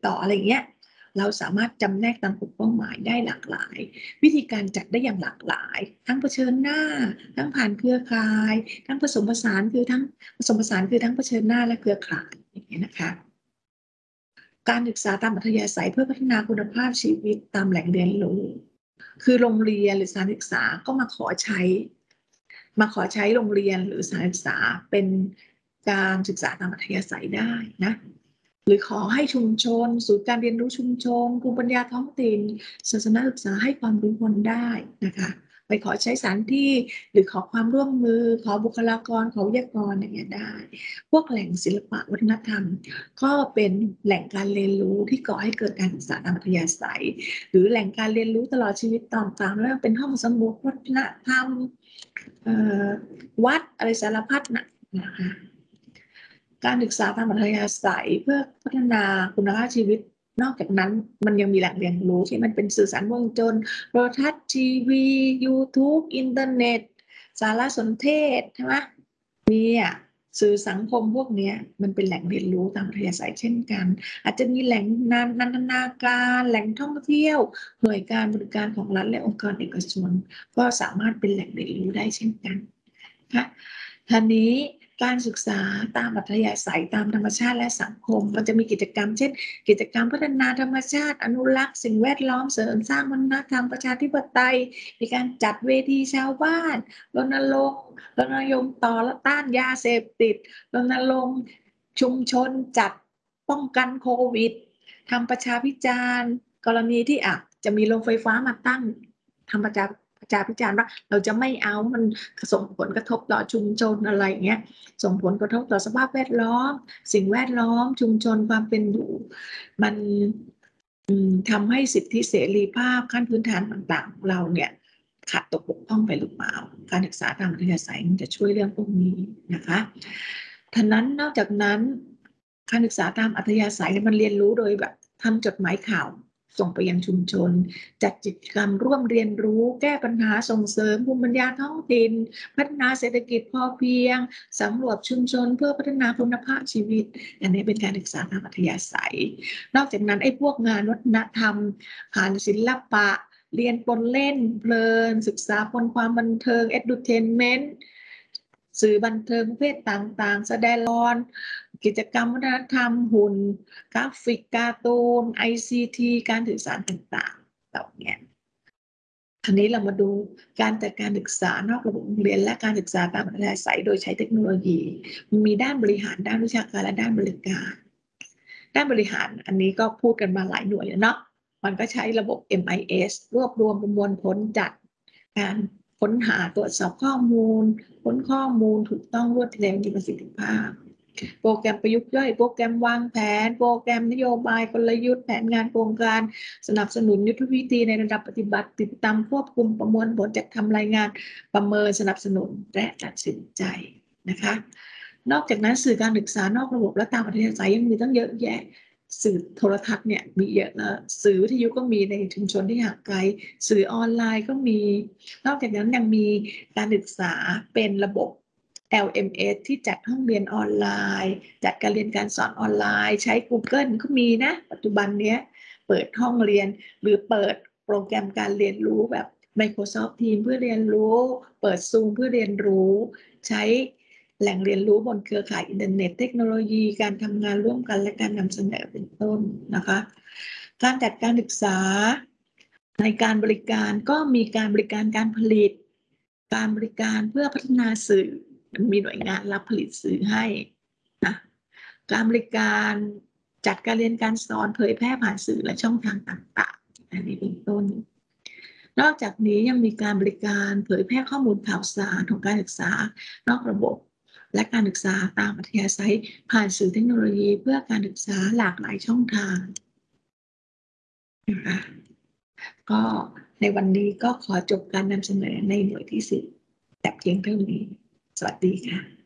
ต่ออะไรเงี้ยเราสามารถจำแนกตามกลุ่มเป้าหมายได้หลากหลายวิธีการจัดได้อย่างหลากหลายทั้งเผชิญหน้าทั้งผ่านเครือข่ายทั้งผสมผสานคือทั้งเผชิญหน้าและเครือข่ายอย่างเงี้ยนะคะการศึกษาตามอัธยาศัยเพื่อพัฒนาคุณภาพชีวิตตามแหล่งเรียนรู้คือโรงเรียนหรือสถานศึกษาก็มาขอใช้โรงเรียนหรือสถานศึกษาเป็นการศึกษาตามอัธยาศัยได้นะหรือขอให้ชุมชนศูนย์การเรียนรู้ชุมชนภูมิปัญญาท้องถิ่นศาสนศึกษาให้ความรู้คนได้นะคะไปขอใช้สถานที่หรือขอความร่วมมือขอบุคลากรขอวิทยากรอย่างเงี้ยได้พวกแหล่งศิลปะวัฒนธรรมก็เป็นแหล่งการเรียนรู้ที่ก่อให้เกิดการศึกษาตามอัธยาศัยหรือแหล่งการเรียนรู้ตลอดชีวิตต่างๆแล้วเป็นห้องสมุดวัฒนธรรมวัดอะไรสารพัดนะคะการศึกษาตามอัธยาศัยเพื่อพัฒนาคุณภาพชีวิตนอกจากนั้นมันยังมีแหล่งเรียนรู้ที่มันเป็นสื่อสารมวลชนโทรทัศน์ทีวี YouTube อินเทอร์เน็ตสารสนเทศใช่ไหมมีสื่อสังคมพวกนี้มันเป็นแหล่งเรียนรู้ตามอัธยาศัยเช่นกันอาจจะมีแหล่งนันทนาการแหล่งท่องเที่ยวหน่วยการบริการของรัฐและองค์กรเอกชนก็สามารถเป็นแหล่งเรียนรู้ได้เช่นกันค่ะทีนี้การศึกษาตามอัธยาศัยตามธรรมชาติและสังคมมันจะมีกิจกรรมเช่นกิจกรรมพัฒนาธรรมชาติอนุรักษ์สิ่งแวดล้อมเสริมสร้างวัฒนธรรมประชาธิปไตยมีการจัดเวทีชาวบ้านรณรงค์ต่อและต้านยาเสพติดรณรงค์ชุมชนจัดป้องกันโควิดทำประชาพิจารณ์กรณีที่จะมีโรงไฟฟ้ามาตั้งทำประชาพิจารณ์ว่าเราจะไม่เอามันส่งผลกระทบต่อชุมชนอะไรเงี้ยส่งผลกระทบต่อสภาพแวดล้อมสิ่งแวดล้อมชุมชนความเป็นอยู่มันทำให้สิทธิเสรีภาพขั้นพื้นฐานต่างๆของเราเนี่ยขาดตกบกพร่องไปหรือเปล่าการศึกษาตามอัธยาศัยมันจะช่วยเรื่องพวกนี้นะคะท่านั้นนอกจากนั้นการศึกษาตามอัธยาศัยมันเรียนรู้โดยแบบทำจดหมายข่าวส่งไปยังชุมชนจัดกิจกรรมร่วมเรียนรู้แก้ปัญหาส่งเสริมภูมิปัญญาท้องถิ่นพัฒนาเศรษฐกิจพอเพียงสำรวจชุมชนเพื่อพัฒนาคุณภาพชีวิตอันนี้เป็นการศึกษาตามอัธยาศัยนอกจากนั้นไอ้พวกงานวัฒนธรรมผ่านศิลปะเรียนปนเล่นเพลินศึกษาปนความบันเทิง edutainment สื่อบันเทิงประเภทต่างๆแสดงละครกิจกรรมวัฒนธรรมหุ่นกราฟิกการ์ตูน ICT การสื่อสารต่างๆเหล่านี้ทีนี้เรามาดูการจัดการศึกษานอกระบบโรงเรียนและการศึกษาตามอัธยาศัยโดยใช้เทคโนโลยีมีด้านบริหารด้านวิชาการและด้านบริการด้านบริหารอันนี้ก็พูดกันมาหลายหน่วยแล้วเนาะมันก็ใช้ระบบ MIS รวบรวมประมวลผลจัดการค้นหาตรวจสอบข้อมูลค้นข้อมูลถูกต้องรวดเร็วมีประสิทธิภาพโปรแกรมประยุกต์ย่อยโปรแกรมวางแผนโปรแกรมนโยบายกลยุทธ์แผนงานโครงการสนับสนุนยุทธวิธีในระดับปฏิบัติติดตามควบคุมประมวลผลจัดทำรายงานประเมินสนับสนุนและตัดสินใจนะคะนอกจากนั้นสื่อการศึกษานอกระบบและตามอัธยาศัยยังมีตั้งเยอะแยะสื่อโทรทัศน์เนี่ยมีเยอะนะสื่อวิทยุก็มีในชุมชนที่ห่างไกลสื่อออนไลน์ก็มีนอกจากนั้นยังมีการศึกษาเป็นระบบ LMS ที่จัดห้องเรียนออนไลน์จัดการเรียนการสอนออนไลน์ใช้ Google ก็มีนะปัจจุบันนี้เปิดห้องเรียนหรือเปิดโปรแกรมการเรียนรู้แบบ Microsoft Teams เพื่อเรียนรู้เปิด Zoom เพื่อเรียนรู้ใช้แหล่งเรียนรู้บนเครือข่ายอินเทอร์เน็ตเทคโนโลยีการทำงานร่วมกันและการนำเสนอเป็นต้นนะคะการจัดการศึกษาในการบริการก็มีการบริการการผลิตการบริการเพื่อพัฒนาสื่อมีหน่วยงานรับผลิตสื่อให้นะการบริการจัดการเรียนการสอนเผยแพร่ผ่านสื่อและช่องทางต่างๆอันนี้เป็นต้นนอกจากนี้ยังมีการบริการเผยแพร่ข้อมูลข่าวสารของการศึกษานอกระบบและการศึกษาตามอัธยาศัยผ่านสื่อเทคโนโลยีเพื่อการศึกษาหลากหลายช่องทางนะคะก็ในวันนี้ก็ขอจบการนำเสนอในหน่วยที่10แต่เพียงเท่านี้สวัสดีค่ะ